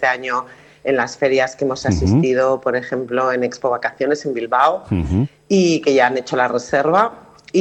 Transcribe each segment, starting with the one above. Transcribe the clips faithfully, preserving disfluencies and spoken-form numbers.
este año en las ferias que hemos asistido, uh-huh. por ejemplo, en Expo Vacaciones en Bilbao, uh-huh. y que ya han hecho la reserva.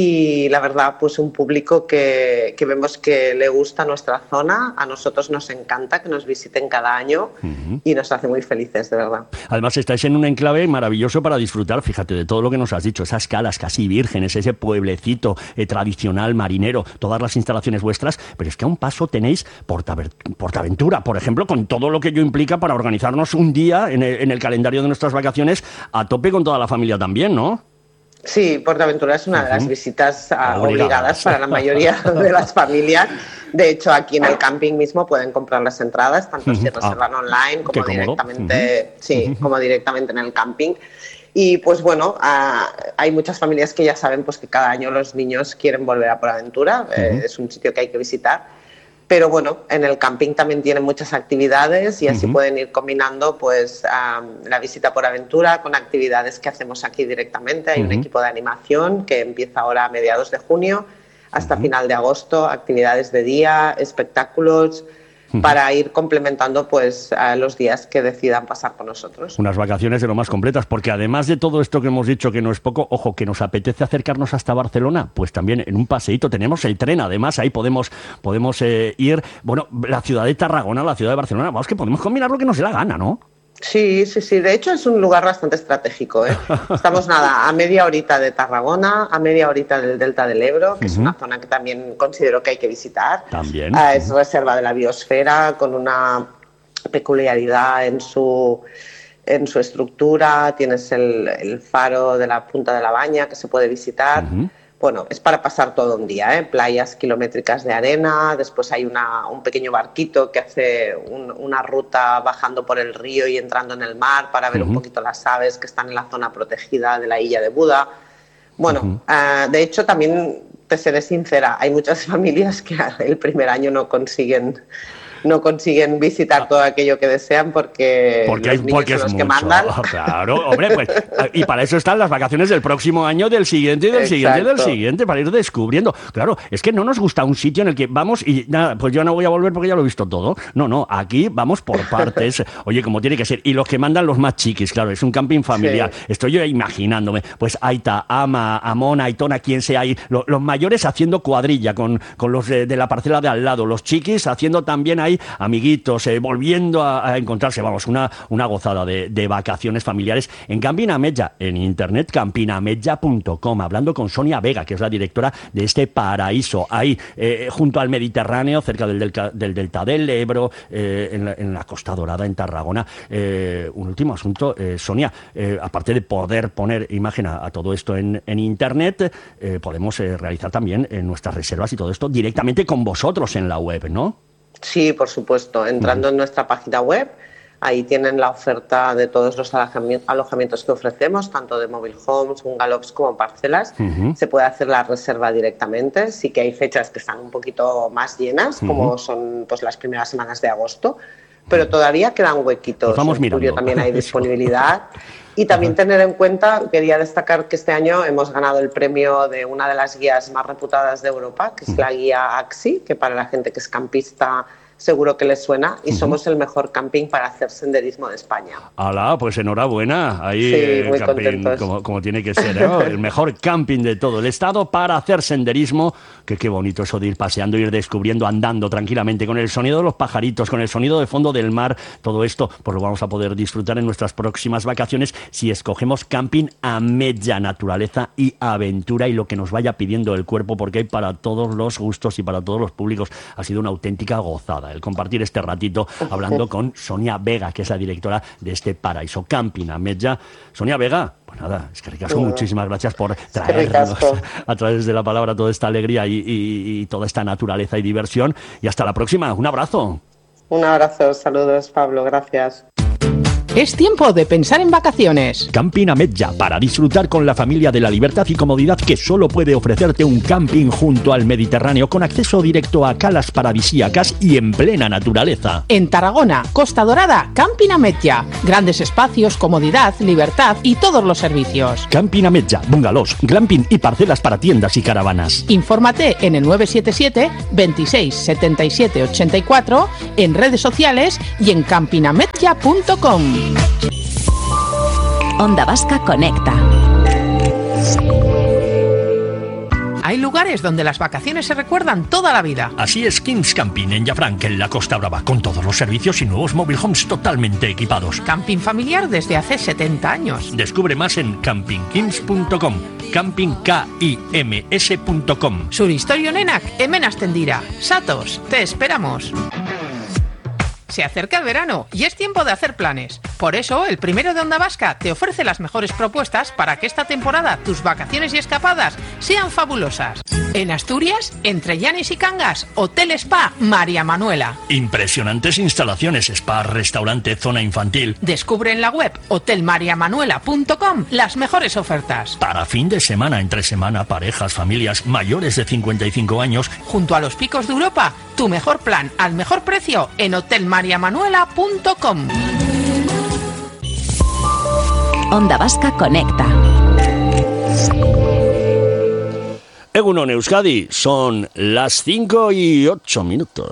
Y la verdad, pues un público que, que vemos que le gusta nuestra zona, a nosotros nos encanta que nos visiten cada año uh-huh. y nos hace muy felices, de verdad. Además, estáis en un enclave maravilloso para disfrutar, fíjate, de todo lo que nos has dicho, esas calas casi vírgenes, ese pueblecito eh, tradicional marinero, todas las instalaciones vuestras, pero es que a un paso tenéis Portaventura, por ejemplo, con todo lo que ello implica para organizarnos un día en el, en el calendario de nuestras vacaciones a tope con toda la familia también, ¿no? Sí, Portaventura es una uh-huh. de las visitas uh, obligadas. obligadas para la mayoría de las familias. De hecho, aquí en el camping mismo pueden comprar las entradas, tanto uh-huh. si reservan ah, online como directamente, uh-huh. sí, uh-huh. como directamente en el camping. Y pues bueno, uh, hay muchas familias que ya saben pues que cada año los niños quieren volver a Portaventura, uh-huh. eh, es un sitio que hay que visitar. Pero bueno, en el camping también tienen muchas actividades y así uh-huh. pueden ir combinando pues um, la visita por aventura con actividades que hacemos aquí directamente. Hay uh-huh. un equipo de animación que empieza ahora a mediados de junio hasta uh-huh. final de agosto, actividades de día, espectáculos, uh-huh. para ir complementando pues a los días que decidan pasar con nosotros. Unas vacaciones de lo más completas, porque además de todo esto que hemos dicho que no es poco, ojo, que nos apetece acercarnos hasta Barcelona, pues también en un paseíto tenemos el tren, además ahí podemos, podemos eh, ir, bueno, la ciudad de Tarragona, la ciudad de Barcelona, vamos que podemos combinar lo que nos dé la gana, ¿no? Sí, sí, sí. De hecho, es un lugar bastante estratégico, ¿eh? Estamos, nada, a media horita de Tarragona, a media horita del Delta del Ebro, que uh-huh. es una zona que también considero que hay que visitar. También. Uh, es reserva de la biosfera, con una peculiaridad en su, en su estructura. Tienes el, el faro de la Punta de la Baña, que se puede visitar. Uh-huh. Bueno, es para pasar todo un día, ¿eh? Playas kilométricas de arena, después hay una, un pequeño barquito que hace un, una ruta bajando por el río y entrando en el mar para ver uh-huh. un poquito las aves que están en la zona protegida de la Illa de Buda. Bueno, uh-huh. uh, de hecho también, te seré sincera, hay muchas familias que el primer año no consiguen... no consiguen visitar todo aquello que desean porque, porque los hay, niños porque son los es que mucho. mandan. Claro, hombre, pues, y para eso están las vacaciones del próximo año, del siguiente, y del Exacto. siguiente, y del siguiente, para ir descubriendo. Claro, es que no nos gusta un sitio en el que vamos y nada, pues yo no voy a volver porque ya lo he visto todo. No, no, aquí vamos por partes. Oye, como tiene que ser. Y los que mandan los más chiquis, claro, es un camping familiar. Sí. Estoy yo imaginándome, pues Aita, Ama, Amón, Aitona, quien sea ahí, los, los mayores haciendo cuadrilla con, con los de, de la parcela de al lado, los chiquis haciendo también ahí amiguitos, Eh, volviendo a, a encontrarse, vamos, una, una gozada de, de vacaciones familiares en Camping Ametlla, en internet camping ametlla punto com, hablando con Sonia Vega, que es la directora de este paraíso, ahí eh, junto al Mediterráneo, cerca del, del, del Delta del Ebro, eh, en, la, en la Costa Dorada, en Tarragona. Eh, un último asunto, eh, Sonia, eh, aparte de poder poner imagen a, a todo esto en, en internet, eh, podemos eh, realizar también eh, nuestras reservas y todo esto directamente con vosotros en la web, ¿no? Sí, por supuesto. Entrando uh-huh. en nuestra página web, ahí tienen la oferta de todos los alojamientos que ofrecemos, tanto de mobile homes, bungalows como parcelas. Uh-huh. Se puede hacer la reserva directamente. Sí que hay fechas que están un poquito más llenas, uh-huh. como son pues las primeras semanas de agosto, pero todavía quedan huequitos. Pues vamos en mirando. julio también hay disponibilidad. Y también tener en cuenta, quería destacar que este año hemos ganado el premio de una de las guías más reputadas de Europa, que es la guía A X I, que para la gente que es campista seguro que les suena, y uh-huh. somos el mejor camping para hacer senderismo de España. ¡Hala! Pues enhorabuena. Ahí sí, el muy camping, como, como tiene que ser, ¿no? El mejor camping de todo el estado para hacer senderismo. Que qué bonito eso de ir paseando, ir descubriendo, andando tranquilamente, con el sonido de los pajaritos, con el sonido de fondo del mar. Todo esto pues lo vamos a poder disfrutar en nuestras próximas vacaciones si escogemos Camping Ametlla, naturaleza y aventura, y lo que nos vaya pidiendo el cuerpo, porque hay para todos los gustos y para todos los públicos. Ha sido una auténtica gozada el compartir este ratito hablando con Sonia Vega, que es la directora de este paraíso Camping Ametlla. Sonia Vega, pues nada, es que ricasco, sí. Muchísimas gracias por traernos a través de la palabra toda esta alegría y, y, y toda esta naturaleza y diversión. Y hasta la próxima, un abrazo. Un abrazo, saludos Pablo, gracias. Es tiempo de pensar en vacaciones. Camping Ametlla, para disfrutar con la familia de la libertad y comodidad que solo puede ofrecerte un camping junto al Mediterráneo, con acceso directo a calas paradisíacas y en plena naturaleza. En Tarragona, Costa Dorada, Camping Ametlla. Grandes espacios, comodidad, libertad y todos los servicios. Camping Ametlla, bungalows, glamping y parcelas para tiendas y caravanas. Infórmate en el nueve siete siete, veintiséis, setenta y siete, ochenta y cuatro, en redes sociales y en camping ametlla punto com. Onda Vasca Conecta. Hay lugares donde las vacaciones se recuerdan toda la vida. Así es Kings Camping en Llafranc, en la Costa Brava, con todos los servicios y nuevos mobile homes totalmente equipados. Camping familiar desde hace setenta años. Descubre más en camping kings punto com, camping kims punto com. Suristorio Nenak, hemen astendira. Satos, te esperamos. Se acerca el verano y es tiempo de hacer planes. Por eso, el primero de Onda Vasca te ofrece las mejores propuestas para que esta temporada tus vacaciones y escapadas sean fabulosas. En Asturias, entre Llanes y Cangas, Hotel Spa María Manuela. Impresionantes instalaciones, spa, restaurante, zona infantil. Descubre en la web hotel maría manuela punto com las mejores ofertas. Para fin de semana, entre semana, parejas, familias mayores de cincuenta y cinco años. Junto a los picos de Europa, tu mejor plan al mejor precio en hotel maría manuela punto com. Onda Vasca Conecta. Egunon Euskadi, son las cinco y ocho minutos.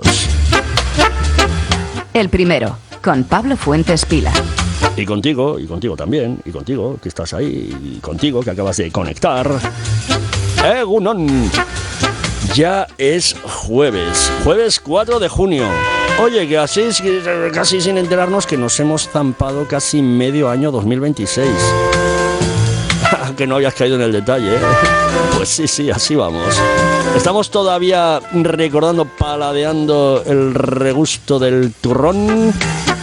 El primero, con Pablo Fuentes Pila. Y contigo, y contigo también, y contigo, que estás ahí, y contigo, que acabas de conectar. Egunon. Ya es jueves, jueves cuatro de junio. Oye, que así, casi sin enterarnos que nos hemos zampado casi medio año dos mil veintiséis. Que no hayas caído en el detalle, ¿eh? Pues sí, sí, así vamos. Estamos todavía recordando, paladeando el regusto del turrón.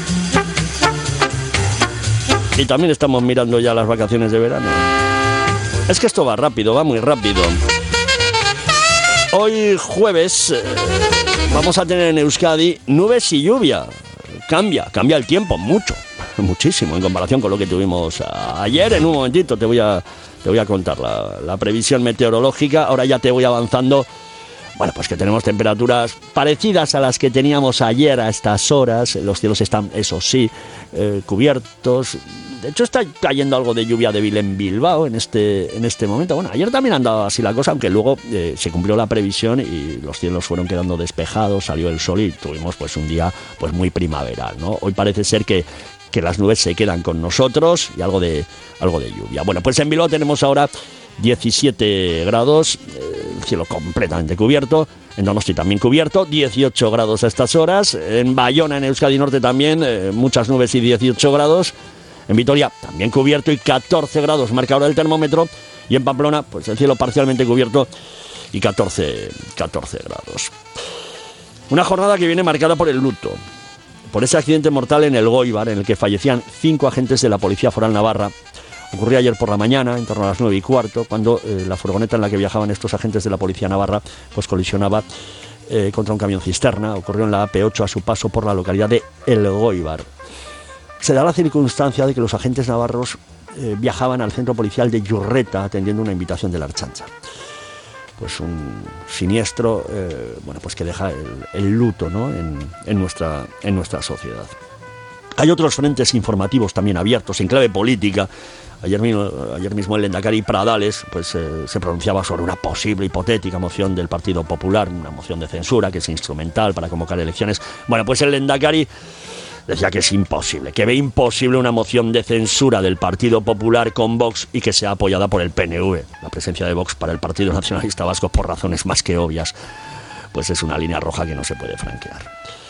Y también estamos mirando ya las vacaciones de verano. Es que esto va rápido, va muy rápido. Hoy jueves eh, vamos a tener en Euskadi nubes y lluvia. Cambia, cambia el tiempo mucho, muchísimo en comparación con lo que tuvimos ayer. En un momentito te voy a, te voy a contar la, la previsión meteorológica. Ahora ya te voy avanzando. Bueno, pues que tenemos temperaturas parecidas a las que teníamos ayer a estas horas. Los cielos están, eso sí, eh, cubiertos. De hecho, está cayendo algo de lluvia débil en Bilbao en este, en este momento. Bueno, ayer también andaba así la cosa, aunque luego eh, se cumplió la previsión y los cielos fueron quedando despejados, salió el sol y tuvimos pues un día pues muy primaveral, ¿no? Hoy parece ser que, que las nubes se quedan con nosotros y algo de, algo de lluvia. Bueno, pues en Bilbao tenemos ahora diecisiete grados, eh, el cielo completamente cubierto. En Donosti también cubierto, dieciocho grados a estas horas. En Bayona, en Euskadi Norte también, eh, muchas nubes y dieciocho grados. En Vitoria también cubierto y catorce grados marca ahora el termómetro. Y en Pamplona, pues el cielo parcialmente cubierto y catorce, catorce grados. Una jornada que viene marcada por el luto, por ese accidente mortal en el Goibar, en el que fallecían cinco agentes de la Policía Foral Navarra. Ocurrió ayer por la mañana, en torno a las nueve y cuarto, cuando eh, la furgoneta en la que viajaban estos agentes de la Policía Navarra pues colisionaba eh, contra un camión cisterna. Ocurrió en la A P ocho a su paso por la localidad de El Goibar. Se da la circunstancia de que los agentes navarros eh, viajaban al centro policial de Yurreta atendiendo una invitación de la Ertzaintza. Pues un siniestro, eh, bueno, pues que deja el, el luto, ¿no? en, en, nuestra, en nuestra sociedad. Hay otros frentes informativos también abiertos en clave política. Ayer mismo, ayer mismo el Lehendakari Pradales pues, eh, se pronunciaba sobre una posible hipotética moción del Partido Popular, una moción de censura que es instrumental para convocar elecciones. Bueno, pues el Lehendakari decía que es imposible, que ve imposible una moción de censura del Partido Popular con Vox y que sea apoyada por el P N V. La presencia de Vox para el Partido Nacionalista Vasco, por razones más que obvias, pues es una línea roja que no se puede franquear.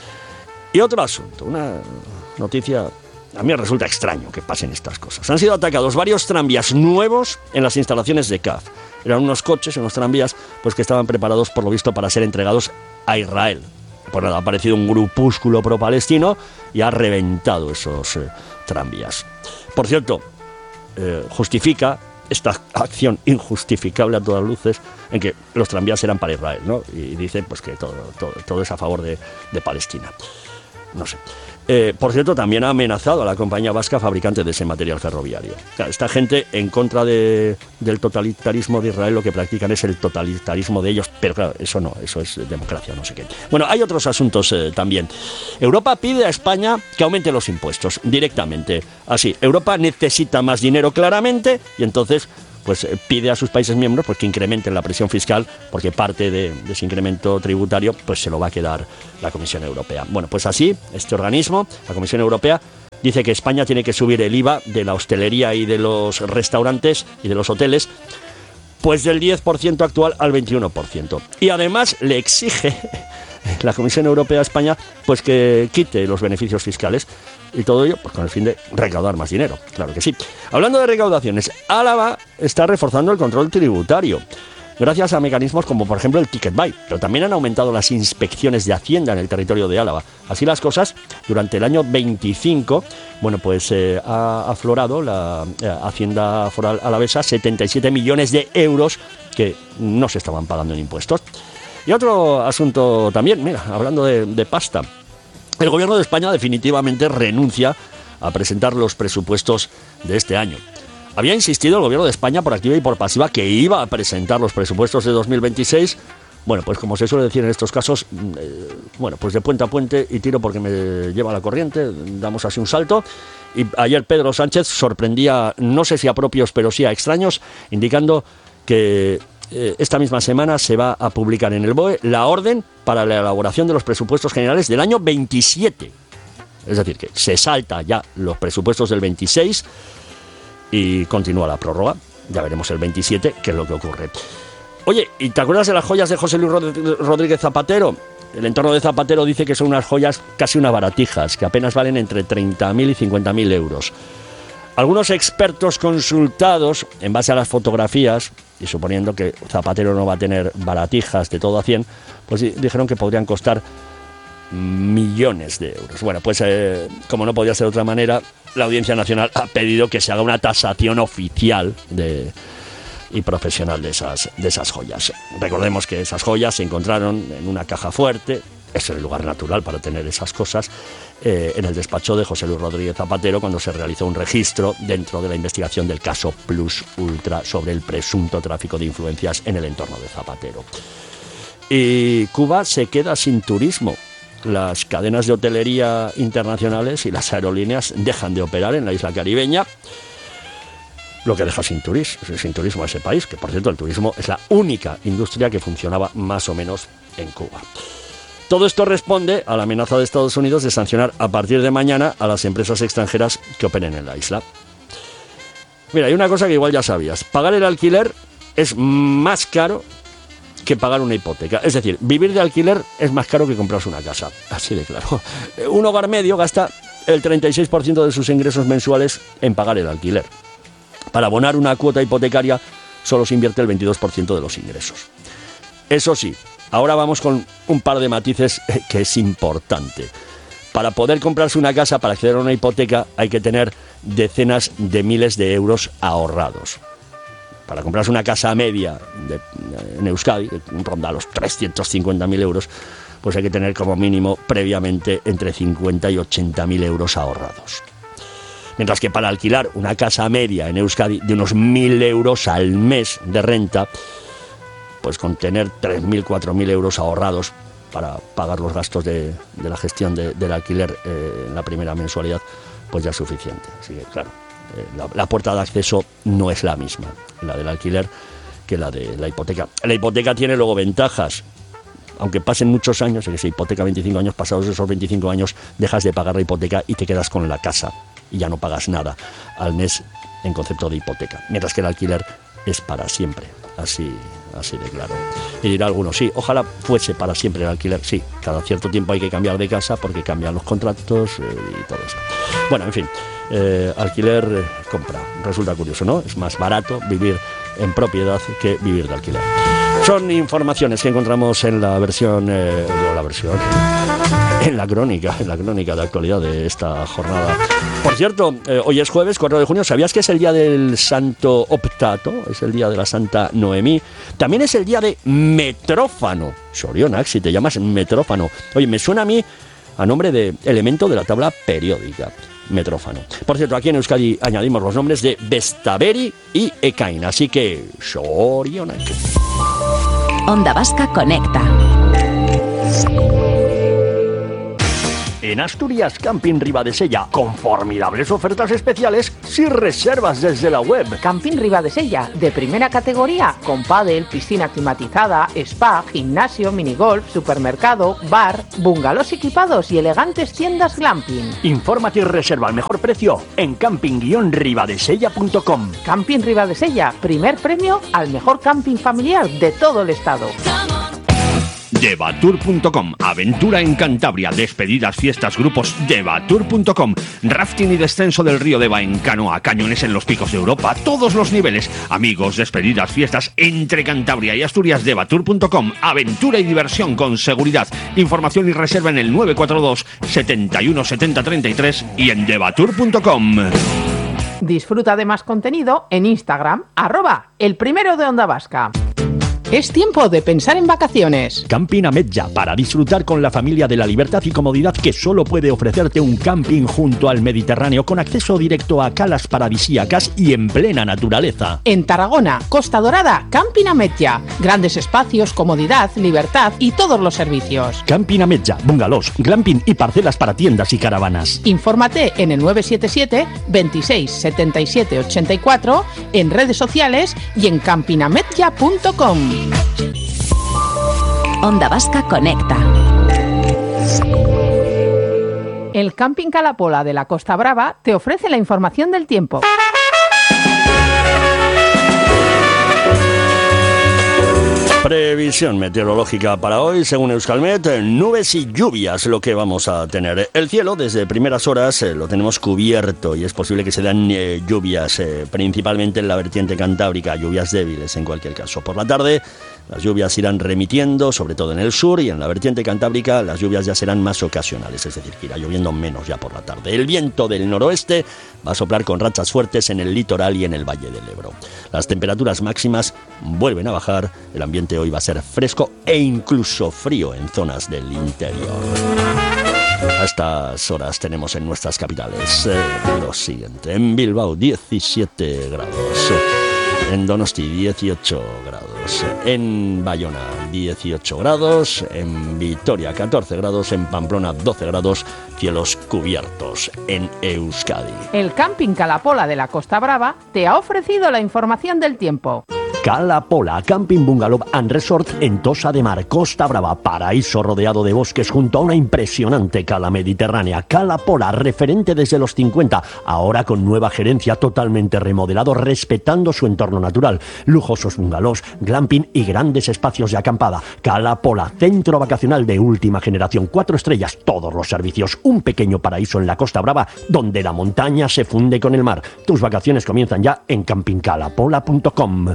Y otro asunto, una noticia, a mí me resulta extraño que pasen estas cosas. Han sido atacados varios tranvías nuevos en las instalaciones de C A F. Eran unos coches, unos tranvías, pues que estaban preparados por lo visto para ser entregados a Israel. Pues nada, ha aparecido un grupúsculo pro-palestino y ha reventado esos eh, tranvías. Por cierto, eh, justifica esta acción injustificable a todas luces en que los tranvías eran para Israel, ¿no? Y dicen pues que todo, todo, todo es a favor de, de Palestina. No sé. Eh, por cierto, también ha amenazado a la compañía vasca fabricante de ese material ferroviario. Claro, esta gente, en contra de, del totalitarismo de Israel, lo que practican es el totalitarismo de ellos, pero claro, eso no, eso es democracia, no sé qué. Bueno, hay otros asuntos eh, también. Europa pide a España que aumente los impuestos directamente. Así, Europa necesita más dinero claramente y entonces pues pide a sus países miembros pues que incrementen la presión fiscal, porque parte de, de ese incremento tributario pues se lo va a quedar la Comisión Europea. Bueno, pues así, este organismo, la Comisión Europea, dice que España tiene que subir el I V A de la hostelería y de los restaurantes y de los hoteles, pues del diez por ciento actual al veintiuno por ciento. Y además le exige la Comisión Europea a España pues que quite los beneficios fiscales. Y todo ello pues con el fin de recaudar más dinero, claro que sí. Hablando de recaudaciones, Álava está reforzando el control tributario gracias a mecanismos como por ejemplo el Ticket Buy, pero también han aumentado las inspecciones de Hacienda en el territorio de Álava. Así las cosas, durante el año veinticinco, bueno, pues eh, ha aflorado la eh, Hacienda Foral alavesa setenta y siete millones de euros que no se estaban pagando en impuestos. Y otro asunto también, mira, hablando de, de pasta. El Gobierno de España definitivamente renuncia a presentar los presupuestos de este año. Había insistido el Gobierno de España por activa y por pasiva que iba a presentar los presupuestos de dos mil veintiséis. Bueno, pues como se suele decir en estos casos, eh, bueno, pues de puente a puente y tiro porque me lleva la corriente, damos así un salto. Y ayer Pedro Sánchez sorprendía, no sé si a propios, pero sí a extraños, indicando que eh, esta misma semana se va a publicar en el B O E la orden para la elaboración de los presupuestos generales del año veintisiete. Es decir, que se salta ya los presupuestos del veintiséis y continúa la prórroga. Ya veremos el veintisiete qué es lo que ocurre. Oye, ¿y te acuerdas de las joyas de José Luis Rodríguez Zapatero? El entorno de Zapatero dice que son unas joyas casi unas baratijas, que apenas valen entre treinta mil y cincuenta mil euros. Algunos expertos consultados, en base a las fotografías, y suponiendo que Zapatero no va a tener baratijas de todo a cien, pues dijeron que podrían costar millones de euros. Bueno, pues eh, como no podía ser de otra manera, la Audiencia Nacional ha pedido que se haga una tasación oficial de, y profesional de esas, de esas joyas. Recordemos que esas joyas se encontraron en una caja fuerte, es el lugar natural para tener esas cosas, eh, en el despacho de José Luis Rodríguez Zapatero cuando se realizó un registro dentro de la investigación del caso Plus Ultra sobre el presunto tráfico de influencias en el entorno de Zapatero. Y Cuba se queda sin turismo. Las cadenas de hotelería internacionales y las aerolíneas dejan de operar en la isla caribeña, lo que deja sin turismo, sin turismo a ese país, que por cierto el turismo es la única industria que funcionaba más o menos en Cuba. Todo esto responde a la amenaza de Estados Unidos de sancionar a partir de mañana a las empresas extranjeras que operen en la isla. Mira, hay una cosa que igual ya sabías. Pagar el alquiler es más caro que pagar una hipoteca. Es decir, vivir de alquiler es más caro que comprarse una casa. Así de claro. Un hogar medio gasta el treinta y seis por ciento de sus ingresos mensuales en pagar el alquiler. Para abonar una cuota hipotecaria solo se invierte el veintidós por ciento de los ingresos. Eso sí, ahora vamos con un par de matices que es importante. Para poder comprarse una casa, para acceder a una hipoteca, hay que tener decenas de miles de euros ahorrados. Para comprarse una casa media de, en Euskadi, que ronda los trescientos cincuenta mil euros, pues hay que tener como mínimo previamente entre cincuenta y ochenta mil euros ahorrados. Mientras que para alquilar una casa media en Euskadi de unos mil euros al mes de renta, pues con tener tres mil, cuatro mil euros ahorrados para pagar los gastos de, de la gestión de, del alquiler eh, en la primera mensualidad, pues ya es suficiente. Así que, claro, eh, la, la puerta de acceso no es la misma, la del alquiler, que la de la hipoteca. La hipoteca tiene luego ventajas. Aunque pasen muchos años, que se hipoteca veinticinco años, pasados esos veinticinco años, dejas de pagar la hipoteca y te quedas con la casa y ya no pagas nada al mes en concepto de hipoteca. Mientras que el alquiler es para siempre, así, así de claro. Y dirá alguno, sí, ojalá fuese para siempre el alquiler. Sí, cada cierto tiempo hay que cambiar de casa porque cambian los contratos eh, y todo eso. Bueno, en fin, eh, alquiler, eh, compra. Resulta curioso, ¿no? Es más barato vivir en propiedad que vivir de alquiler. Son informaciones que encontramos en la versión, eh, la versión, en la crónica, en la crónica de actualidad de esta jornada. Por cierto, eh, hoy es jueves, cuatro de junio. ¿Sabías que es el día del Santo Optato? Es el día de la Santa Noemí. También es el día de Metrófano. Sorionak, si te llamas Metrófano. Oye, me suena a mí a nombre de elemento de la tabla periódica. Metrófano. Por cierto, aquí en Euskadi añadimos los nombres de Bestaveri y Ekain, así que Sorionak. Onda Vasca Conecta. En Asturias Camping Ribadesella, con formidables ofertas especiales si reservas desde la web. Camping Ribadesella, de primera categoría, con pádel, piscina climatizada, spa, gimnasio, minigolf, supermercado, bar, bungalows equipados y elegantes tiendas glamping. Infórmate y reserva al mejor precio en camping guion ribadesella punto com. Camping Ribadesella, primer premio al mejor camping familiar de todo el estado. Devatur punto com, aventura en Cantabria, despedidas, fiestas, grupos. Devatur punto com, rafting y descenso del río Deva en canoa, cañones en los picos de Europa, todos los niveles. Amigos, despedidas, fiestas entre Cantabria y Asturias. Devatur punto com, aventura y diversión con seguridad. Información y reserva en el nueve cuatro dos, setenta y uno, setenta, treinta y tres y en devatur punto com. Disfruta de más contenido en Instagram, arroba el primero de Onda Vasca. Es tiempo de pensar en vacaciones. Camping Ametlla, para disfrutar con la familia de la libertad y comodidad que solo puede ofrecerte un camping junto al Mediterráneo, con acceso directo a calas paradisíacas y en plena naturaleza. En Tarragona, Costa Dorada, Camping Ametlla. Grandes espacios, comodidad, libertad y todos los servicios. Camping Ametlla, bungalows, glamping y parcelas para tiendas y caravanas. Infórmate en el nueve siete siete, veintiséis, setenta y siete, ochenta y cuatro, en redes sociales y en camping ametlla punto com. Onda Vasca Conecta. El Camping Calapola de la Costa Brava te ofrece la información del tiempo. Previsión meteorológica para hoy, según Euskalmet, nubes y lluvias lo que vamos a tener. El cielo desde primeras horas eh, lo tenemos cubierto y es posible que se den eh, lluvias, eh, principalmente en la vertiente cantábrica, lluvias débiles en cualquier caso. Por la tarde las lluvias irán remitiendo, sobre todo en el sur, y en la vertiente cantábrica las lluvias ya serán más ocasionales, es decir, que irá lloviendo menos ya por la tarde. El viento del noroeste va a soplar con rachas fuertes en el litoral y en el Valle del Ebro. Las temperaturas máximas vuelven a bajar, el ambiente hoy va a ser fresco e incluso frío en zonas del interior. A estas horas tenemos en nuestras capitales eh, lo siguiente. En Bilbao, diecisiete grados. En Donosti, dieciocho grados. En Bayona, dieciocho grados. En Vitoria, catorce grados. En Pamplona, doce grados. Cielos cubiertos en Euskadi. El Camping Calapola de la Costa Brava te ha ofrecido la información del tiempo. Calapola, Camping Bungalow and Resort en Tosa de Mar, Costa Brava, paraíso rodeado de bosques junto a una impresionante cala mediterránea. Calapola, referente desde los cincuenta, ahora con nueva gerencia, totalmente remodelado, respetando su entorno natural. Lujosos bungalows, glamping y grandes espacios de acampada. Calapola, centro vacacional de última generación, cuatro estrellas, todos los servicios. Un pequeño paraíso en la Costa Brava, donde la montaña se funde con el mar. Tus vacaciones comienzan ya en camping calapola punto com.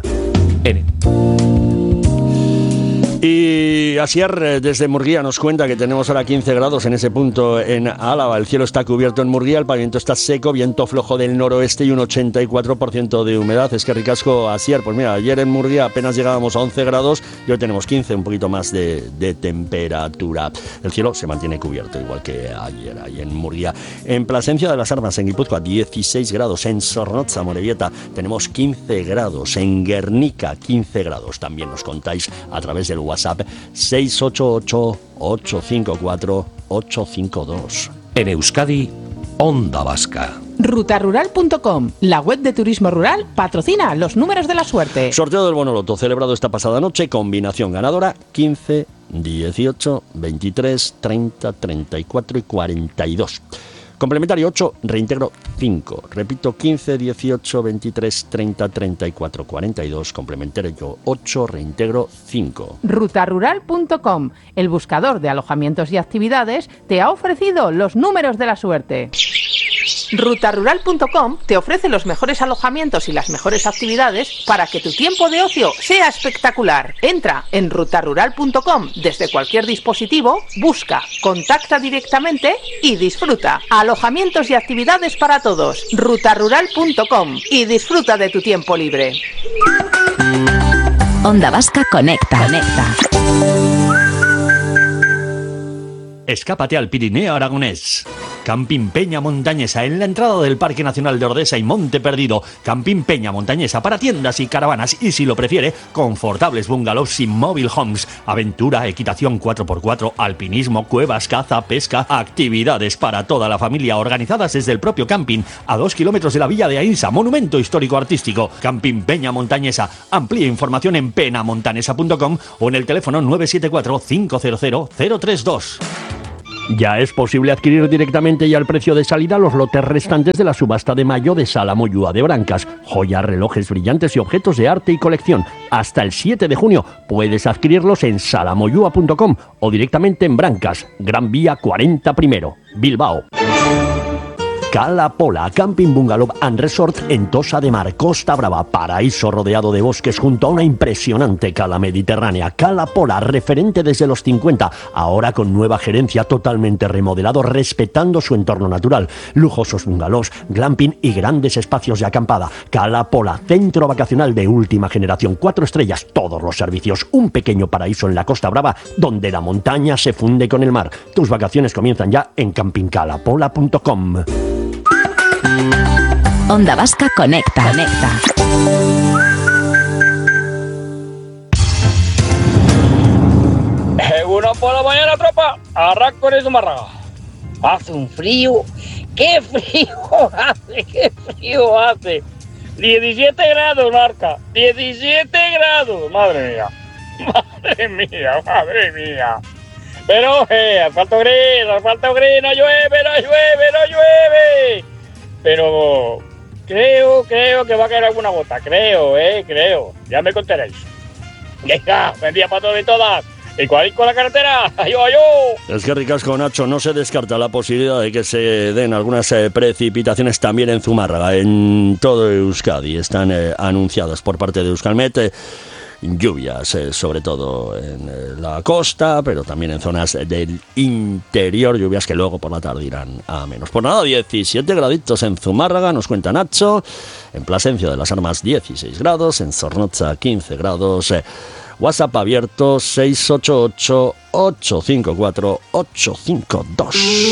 Y Asier desde Murguía nos cuenta que tenemos ahora quince grados en ese punto en Álava. El cielo está cubierto en Murguía, el pavimento está seco, viento flojo del noroeste y un ochenta y cuatro por ciento de humedad. Es que ricasco, Asier. Pues mira, ayer en Murguía apenas llegábamos a once grados y hoy tenemos quince, un poquito más de, de temperatura. El cielo se mantiene cubierto igual que ayer ahí en Murguía. En Plasencia de las Armas, en Guipúzcoa, dieciséis grados. En Zornotza, Morevieta, tenemos quince grados. En Guernica, quince grados. También nos contáis a través del WhatsApp seis ocho ocho, ocho cinco cuatro, ocho cinco dos. En Euskadi, Onda Vasca. ruta rural punto com, la web de turismo rural, patrocina los números de la suerte. Sorteo del Bono Loto celebrado esta pasada noche, combinación ganadora quince, dieciocho, veintitrés, treinta, treinta y cuatro y cuarenta y dos. Complementario ocho, reintegro cinco. Repito, quince, dieciocho, veintitrés, treinta, treinta y cuatro, cuarenta y dos. Complementario ocho, reintegro cinco. ruta rural punto com, el buscador de alojamientos y actividades, te ha ofrecido los números de la suerte. ruta rural punto com te ofrece los mejores alojamientos y las mejores actividades para que tu tiempo de ocio sea espectacular. Entra en ruta rural punto com desde cualquier dispositivo, busca, contacta directamente y disfruta. Alojamientos y actividades para todos. ruta rural punto com y disfruta de tu tiempo libre. Onda Vasca Conecta. Conecta. Escápate al Pirineo aragonés. Camping Peña Montañesa, en la entrada del Parque Nacional de Ordesa y Monte Perdido. Camping Peña Montañesa para tiendas y caravanas y, si lo prefiere, confortables bungalows y mobile homes. Aventura, equitación cuatro por cuatro, alpinismo, cuevas, caza, pesca, actividades para toda la familia organizadas desde el propio camping, a dos kilómetros de la Villa de Aínsa, monumento histórico artístico. Camping Peña Montañesa. Amplía información en penamontanesa punto com o en el teléfono nueve siete cuatro, cinco cero cero, cero tres dos. Ya es posible adquirir directamente y al precio de salida los lotes restantes de la subasta de mayo de Sala Moyúa de Brancas. Joyas, relojes brillantes y objetos de arte y colección. Hasta el siete de junio puedes adquirirlos en sala moyúa punto com o directamente en Brancas, Gran Vía cuarenta primero, Bilbao. Cala Pola, Camping Bungalow and Resort en Tossa de Mar, Costa Brava, paraíso rodeado de bosques junto a una impresionante cala mediterránea. Cala Pola, referente desde los cincuenta, ahora con nueva gerencia, totalmente remodelado, respetando su entorno natural. Lujosos bungalows, glamping y grandes espacios de acampada. Cala Pola, centro vacacional de última generación, cuatro estrellas, todos los servicios, un pequeño paraíso en la Costa Brava, donde la montaña se funde con el mar. Tus vacaciones comienzan ya en camping cala pola punto com. Onda Vasca Conecta. Conecta. Uno por la mañana, tropa. Arranco en Zumárraga. Hace un frío. ¡Qué frío hace! ¡Qué frío hace! diecisiete grados, Marca. diecisiete grados. Madre mía. Madre mía, madre mía. Pero, eh, asfalto gris, asfalto gris. No llueve, no llueve, no llueve. Pero creo, creo que va a caer alguna gota, creo, eh, creo. Ya me contaréis. Venga, buen día para todos y todas. ¿Y cuál con la carretera? ¡Ayú, ayú! Es que ricasco, Nacho, no se descarta la posibilidad de que se den algunas eh, precipitaciones también en Zumárraga, en todo Euskadi. Están eh, anunciadas por parte de Euskalmet. Eh, Lluvias, eh, sobre todo en eh, la costa, pero también en zonas del interior, lluvias que luego por la tarde irán a menos. Por nada, diecisiete graditos en Zumárraga, nos cuenta Nacho. En Plasencia de las Armas, dieciséis grados. En Zornotza, quince grados. Eh, WhatsApp abierto seis ocho ocho, ocho cinco cuatro, ocho cinco dos.